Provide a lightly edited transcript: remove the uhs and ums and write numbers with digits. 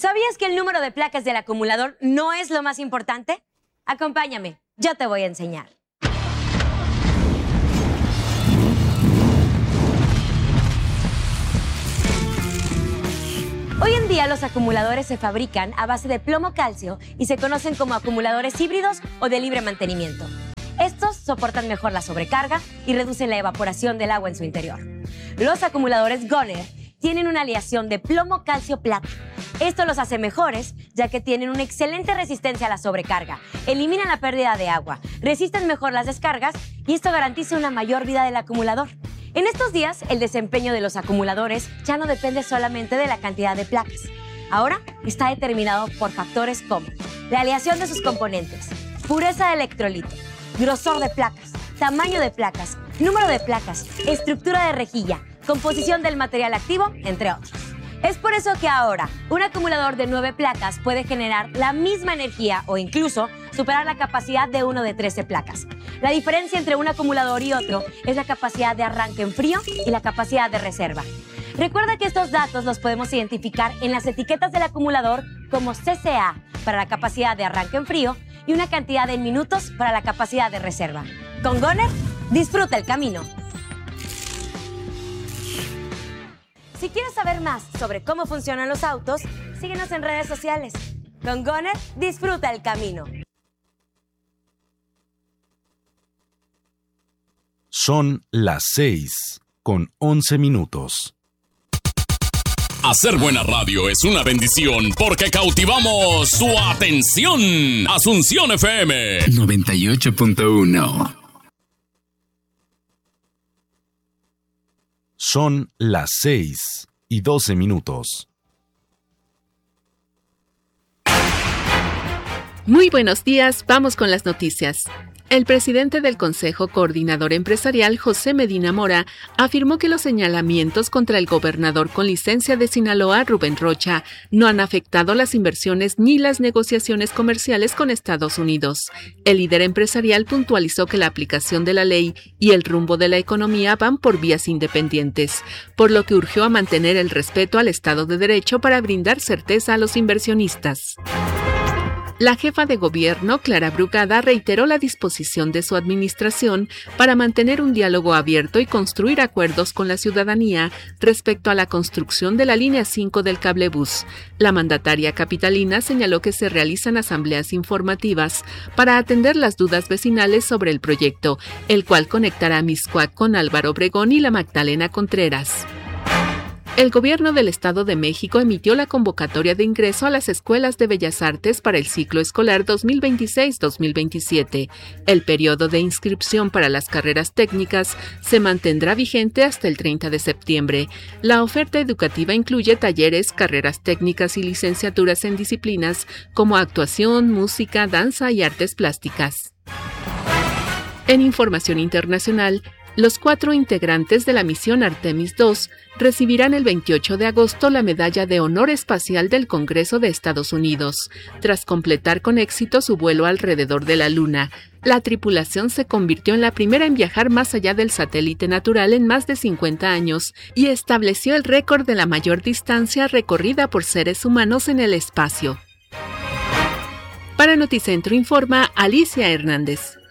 ¿Sabías que el número de placas del acumulador no es lo más importante? Acompáñame, yo te voy a enseñar. Hoy en día los acumuladores se fabrican a base de plomo-calcio y se conocen como acumuladores híbridos o de libre mantenimiento. Estos soportan mejor la sobrecarga y reducen la evaporación del agua en su interior. Los acumuladores Goner tienen una aleación de plomo-calcio-plata. Esto los hace mejores, ya que tienen una excelente resistencia a la sobrecarga, eliminan la pérdida de agua, resisten mejor las descargas y esto garantiza una mayor vida del acumulador. En estos días, el desempeño de los acumuladores ya no depende solamente de la cantidad de placas. Ahora está determinado por factores como la aleación de sus componentes, pureza de electrolito, grosor de placas, tamaño de placas, número de placas, estructura de rejilla, composición del material activo, entre otros. Es por eso que ahora un acumulador de 9 placas puede generar la misma energía o incluso superar la capacidad de uno de 13 placas. La diferencia entre un acumulador y otro es la capacidad de arranque en frío y la capacidad de reserva. Recuerda que estos datos los podemos identificar en las etiquetas del acumulador como CCA para la capacidad de arranque en frío y una cantidad en minutos para la capacidad de reserva. Con Goner, disfruta el camino. Si quieres saber más sobre cómo funcionan los autos, síguenos en redes sociales. Con Goner, disfruta el camino. Son las 6:11. Hacer buena radio es una bendición porque cautivamos su atención. Asunción FM 98.1. Son las 6:12. Muy buenos días, vamos con las noticias. El presidente del Consejo Coordinador Empresarial, José Medina Mora, afirmó que los señalamientos contra el gobernador con licencia de Sinaloa, Rubén Rocha, no han afectado las inversiones ni las negociaciones comerciales con Estados Unidos. El líder empresarial puntualizó que la aplicación de la ley y el rumbo de la economía van por vías independientes, por lo que urgió a mantener el respeto al Estado de Derecho para brindar certeza a los inversionistas. La jefa de gobierno, Clara Brugada, reiteró la disposición de su administración para mantener un diálogo abierto y construir acuerdos con la ciudadanía respecto a la construcción de la línea 5 del cablebús. La mandataria capitalina señaló que se realizan asambleas informativas para atender las dudas vecinales sobre el proyecto, el cual conectará Mixcoac con Álvaro Obregón y la Magdalena Contreras. El Gobierno del Estado de México emitió la convocatoria de ingreso a las escuelas de Bellas Artes para el ciclo escolar 2026-2027. El periodo de inscripción para las carreras técnicas se mantendrá vigente hasta el 30 de septiembre. La oferta educativa incluye talleres, carreras técnicas y licenciaturas en disciplinas como actuación, música, danza y artes plásticas. En información internacional, los 4 integrantes de la misión Artemis II recibirán el 28 de agosto la Medalla de Honor Espacial del Congreso de Estados Unidos. Tras completar con éxito su vuelo alrededor de la Luna, la tripulación se convirtió en la primera en viajar más allá del satélite natural en más de 50 años y estableció el récord de la mayor distancia recorrida por seres humanos en el espacio. Para Noticentro informa Alicia Hernández.